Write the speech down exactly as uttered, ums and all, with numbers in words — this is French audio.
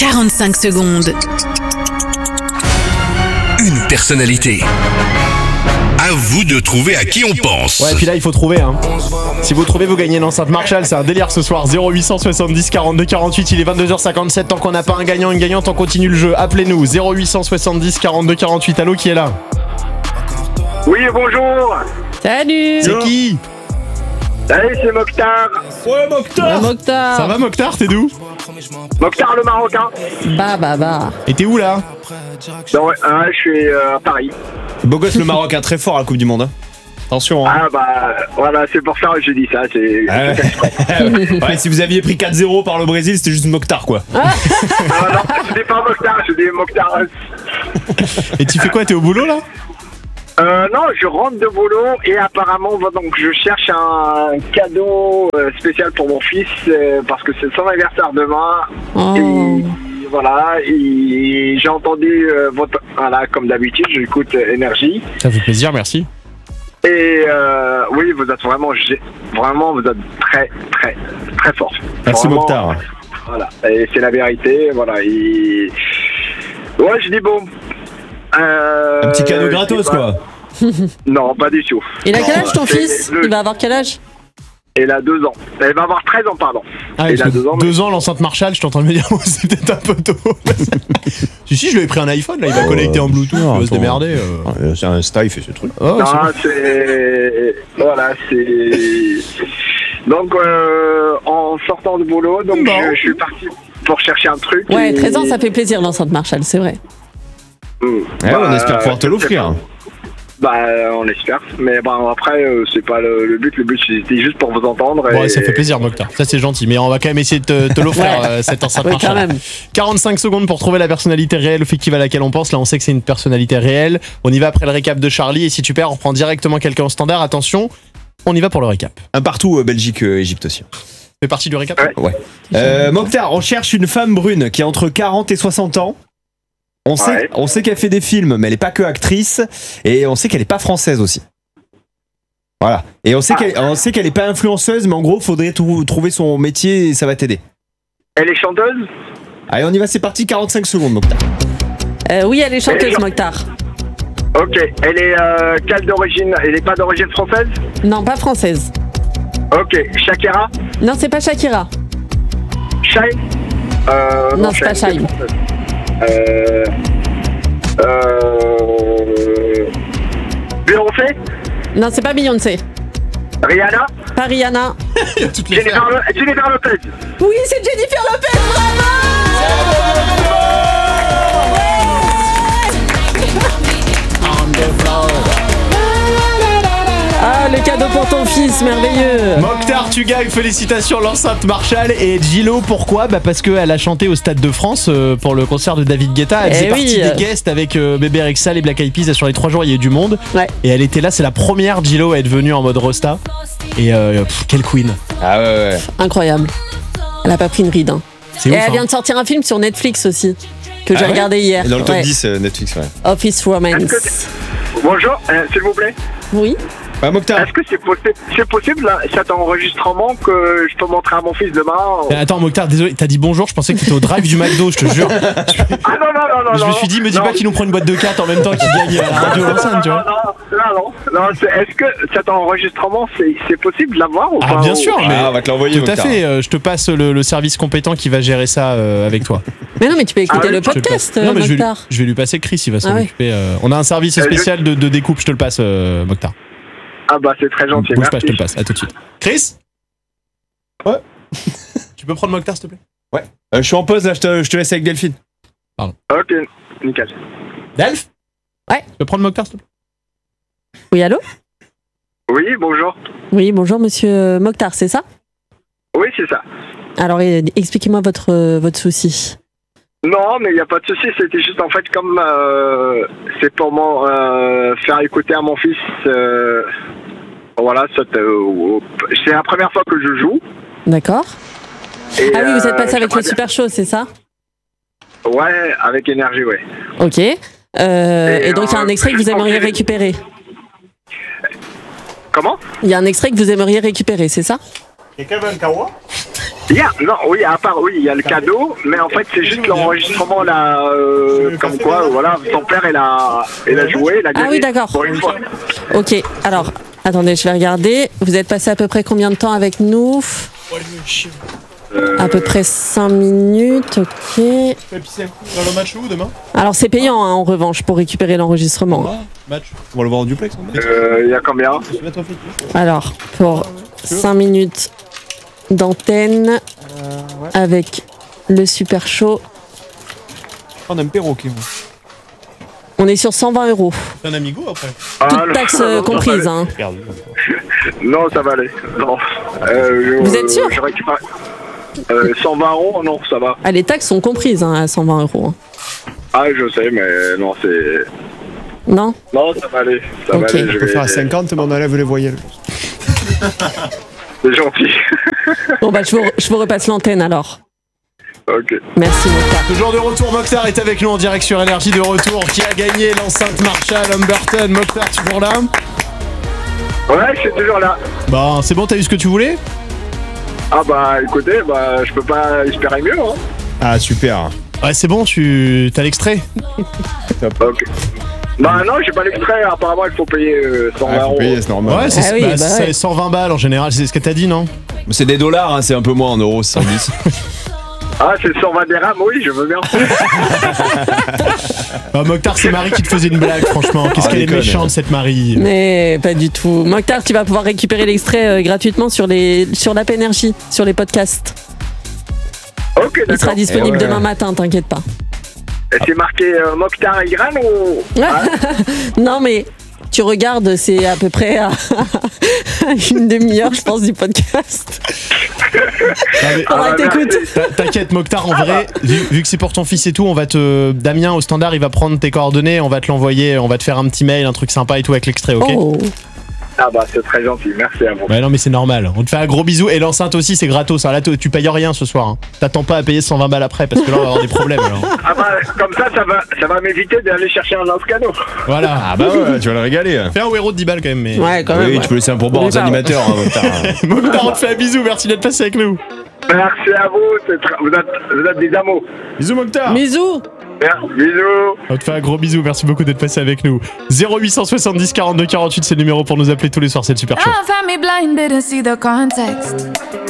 quarante-cinq secondes. Une personnalité. À vous de trouver à qui on pense. Ouais, puis là, il faut trouver. Hein. Si vous trouvez, vous gagnez l'enceinte Marshall. C'est un délire ce soir. zéro huit cent soixante-dix quarante-deux quarante-huit. Il est vingt-deux heures cinquante-sept. Tant qu'on n'a pas un gagnant, une gagnante, on continue le jeu. Appelez-nous. zéro huit cent soixante-dix quarante-deux quarante-huit. Allô, qui est là? Oui, bonjour. Salut. C'est qui? Salut, c'est Mokhtar. Ouais, Mokhtar. Ouais, Mokhtar. Ça va, Mokhtar? T'es d'où? Mokhtar le Marocain. Bah, bah, bah. Et t'es où là? Non, ouais, euh, je suis euh, à Paris. Beau gosse le Maroc, hein, très fort à la Coupe du Monde. Hein. Attention. Hein. Ah bah voilà, c'est pour ça que j'ai dit ça. C'est... Ah ouais. Ouais, si vous aviez pris quatre zéro par le Brésil, c'était juste Mokhtar quoi. Ah non, je dis pas Mokhtar, je dis Mokhtar. Et tu fais quoi? T'es au boulot là? Euh, non, je rentre de boulot et apparemment donc je cherche un cadeau euh, spécial pour mon fils euh, parce que c'est son anniversaire demain. Oh. Et voilà, et j'ai entendu euh, votre voilà comme d'habitude, j'écoute euh, Énergie. Ça fait plaisir, merci. Et euh, oui, vous êtes vraiment, gé- vraiment, vous êtes très, très, très fort. Merci Vraiment, Mokhtar. Voilà, et c'est la vérité, voilà. Et... Ouais, je dis bon. Euh, Un petit cadeau je gratos sais pas. quoi. Non, pas du tout. Il a quel âge ton C'est fils? le- Il va avoir quel âge? Elle a deux ans. Elle va avoir treize ans, pardon. Ah, Elle a parce que deux ans. deux ans, l'enceinte Marshall, je t'entends me dire, oh, c'est peut-être un peu tôt. Si, si, je lui ai pris un iPhone, là, il va Oh, connecter en Bluetooth, il va se attends. démerder. euh. Ouais, C'est un style, il fait ce truc. Oh, Non, c'est- c'est... Voilà, c'est... Donc, euh, en sortant de boulot, donc Bon. je, je suis parti pour chercher un truc. Ouais, et- treize ans, ça fait plaisir l'enceinte Marshall, c'est vrai. Mmh. Ouais, Bah, on espère pouvoir te l'offrir. Bah, on espère. Mais bon, après, euh, c'est pas le, le but. Le but, c'était juste pour vous entendre. Ouais, et... ça fait plaisir, Mokhtar. Ça, c'est gentil. Mais on va quand même essayer de te, te l'offrir, Ouais. euh, cette enceinte Oui, quand Marshall. même. quarante-cinq secondes pour trouver la personnalité réelle, effective à laquelle on pense. Là, on sait que c'est une personnalité réelle. On y va après le récap de Charlie. Et si tu perds, on reprend directement quelqu'un au standard. Attention, on y va pour le récap. Un partout, euh, Belgique, euh, Égypte aussi. Fait partie du récap? Ouais. Ouais. Euh, Mokhtar, on cherche une femme brune qui a entre quarante et soixante ans. On sait, Ouais. on sait qu'elle fait des films, mais elle est pas que actrice. Et on sait qu'elle est pas française aussi. Voilà. Et on sait qu'elle, on sait qu'elle est pas influenceuse, mais en gros, faudrait trou- trouver son métier et ça va t'aider. Elle est chanteuse? Allez, on y va, c'est parti, quarante-cinq secondes, Mokhtar. Euh, oui, elle est chanteuse, Mokhtar. Ok. Elle est euh, quelle d'origine? Elle est pas d'origine française? Non, pas française. Ok. Shakira? Non, c'est pas Shakira. Shai? Euh, Non, c'est pas Shai, Shai. française. Euh... Euh... Beyoncé? Non, c'est pas Beyoncé. Rihanna? Pas Rihanna. Toutes les Jennifer, Lo- Jennifer Lopez? Oui, c'est Jennifer Lopez, bravo! Ah, le cadeau pour ton fils, merveilleux. Mokhtar, tu gagnes, félicitations, l'enceinte Marshall. Et Gillo, pourquoi? Bah parce qu'elle a chanté au Stade de France euh, pour le concert de David Guetta. Elle Eh faisait oui. partie des guests avec euh, Bébé Rexha et Black Eyed Peas. Sur les trois jours, il y a eu du monde. Ouais. Et elle était là, c'est la première Gillo à être venue en mode Rosta. Et euh, pff, quelle queen. Ah ouais, ouais. Incroyable. Elle a pas pris une ride. Hein. C'est Et ouf, elle hein. vient de sortir un film sur Netflix aussi, que Ah j'ai ouais regardé hier. Et dans le top Ouais. dix, euh, Netflix, ouais. Office Est-ce que Romance. t'es- Bonjour, euh, s'il vous plaît. Oui. Ah, Mokhtar. Est-ce que c'est possible, c'est possible là, cet enregistrement que je peux montrer à mon fils demain? Euh, Attends, Mokhtar, désolé, t'as dit bonjour, je pensais que t'étais au drive du McDo, je te jure. Ah non, non, non, non. Je me non. suis dit, me dis Non. pas qu'ils nous prennent une boîte de cartes en même temps qu'ils gagnent à la radio l'enceinte, tu vois. Non, non, non, non, c'est- est-ce que cet enregistrement, c'est, c'est possible de l'avoir ou Ah, pas? bien ou- sûr, mais Ah, on va te l'envoyer, tout à Mokhtar. fait. euh, je te passe le, le service compétent qui va gérer ça euh, avec toi. Mais non, mais tu peux écouter Ah oui, le Je te le podcast, passe. Non, mais je vais, lui, Mokhtar. je vais lui passer Chris, il va s'en Ah ouais. occuper. euh, on a un service Euh, je- spécial de, de découpe, je te le passe, euh, Mokhtar. Ah bah c'est très gentil, Bouge merci. pas, je te le passe, à tout de suite. Chris? Ouais. Tu peux prendre Mokhtar, s'il te plaît? Euh, je suis en pause là, je te, je te laisse avec Delphine. Ok, nickel. Delph? Ouais. Tu peux prendre Mokhtar, s'il te plaît? Oui, allô? Oui, bonjour. Oui, bonjour, monsieur Mokhtar, c'est ça? Oui, c'est ça. Alors, euh, expliquez-moi votre, euh, votre souci. Non, mais il n'y a pas de souci, c'était juste en fait comme euh, c'est pour moi euh, faire écouter à mon fils. Euh, voilà, cette, euh, c'est la première fois que je joue. D'accord. Et, Ah oui, vous êtes euh, passé avec j'aimerais le Super Show, c'est ça? bien- Ouais, avec énergie, ouais. Ok. Euh, Et, et donc, il y a un euh, extrait que vous juste aimeriez pour- récupérer. Comment? Il y a un extrait que vous aimeriez récupérer, c'est ça? Quelqu'un veut un kawa? Il y a, non, oui, à part, oui, il y a le cadeau, mais en fait, c'est juste l'enregistrement, là, euh, comme quoi, voilà, son père, il a, il a joué, il a gagné. Ah oui, d'accord. Pour une fois. Ok, alors, attendez, je vais regarder. Vous êtes passé à peu près combien de temps avec nous? Euh, À peu près cinq minutes, ok. Tu peux pisser un coup dans le match où demain? Alors c'est payant hein, en revanche pour récupérer l'enregistrement. Match. On va le voir en duplex. euh, il y a combien? Alors pour cinq minutes d'antenne avec le super show, On a un perroquet. on est sur cent vingt euros. C'est un amigo après. Ah, Toutes non, taxes non, euh, ça va comprises. aller. Hein. Non, ça va aller. Non. Euh, Vous je- êtes sûr? je récupère. Euh, cent vingt euros, non, ça va. Ah, les taxes sont comprises hein, à cent vingt euros. hein. Ah, je sais, mais non, c'est. Non? Non, ça va aller. Ça Ok. va aller. Je On peut vais... faire à cinquante, mais on enlève les voyelles. C'est gentil. Bon bah je vous, je vous repasse l'antenne alors. Ok. Merci Mokhtar. Toujours de retour, Mokhtar est avec nous en direct sur Énergie de retour. Qui a gagné l'enceinte Marshall Humberton? Mokhtar, toujours là? Ouais, je suis toujours là. Bon, c'est bon, t'as eu ce que tu voulais? Ah bah écoutez, bah je peux pas espérer mieux, hein. Ah, super. Ouais, c'est bon, tu t'as l'extrait? Ok. Bah non, j'ai pas l'extrait, apparemment il faut payer euh, cent vingt Ah, faut euros. payer, c'est normal. Ouais, c'est Ah oui, bah, bah c'est ouais. cent vingt balles en général, c'est ce que t'as dit, non? C'est des dollars, hein, c'est un peu moins en euros, c'est cent dix. Ah, c'est cent vingt dirhams, oui, je veux bien. Bah, Mokhtar, c'est Marie qui te faisait une blague, franchement. Qu'est-ce Ah, qu'elle est déconne. méchante, cette Marie. Mais pas du tout. Mokhtar, tu vas pouvoir récupérer l'extrait euh, gratuitement sur les sur l'app Énergie, sur les podcasts. Ok, Il sera d'accord. disponible Eh ouais. demain matin, t'inquiète pas. Et c'est marqué euh, Mokhtar Iran ou. Ah, Non mais tu regardes, c'est à peu près à une demi-heure, je pense, du podcast. Ah, mais- Faudra que t'écoutes. T'in- T'inquiète, Mokhtar, en vrai, vu, vu que c'est pour ton fils et tout, on va te. Damien, au standard, il va prendre tes coordonnées, on va te l'envoyer, on va te faire un petit mail, un truc sympa et tout avec l'extrait, ok? Oh. ah bah c'est très gentil, merci à vous. Bah non, mais c'est normal. On te fait un gros bisou et l'enceinte aussi, c'est gratos. Alors là, tu tu payes rien ce soir. hein. T'attends pas à payer cent vingt balles après parce que là, on va avoir des problèmes. Alors. Ah bah comme ça, ça va, ça va m'éviter d'aller chercher un autre cadeau. Voilà. Ah bah ouais, tu vas le régaler. Fais un héros de dix balles quand même. Mais... Ouais, quand même. Oui, ouais. tu peux laisser un pourboire Oui, aux ça, ouais. animateurs. Hein, Mokhtar. Mokhtar, on te fait un bisou. Merci d'être passé avec nous. Merci à vous, c'est tr- vous, êtes, vous êtes des amours. Bisous, Mokhtar. Bisous. Merci, bisous. On te fait un gros bisou. Merci beaucoup d'être passé avec nous. zéro huit cent soixante-dix quarante-deux quarante-huit, c'est le numéro pour nous appeler tous les soirs. C'est le super show. Love had me blinded and see the context.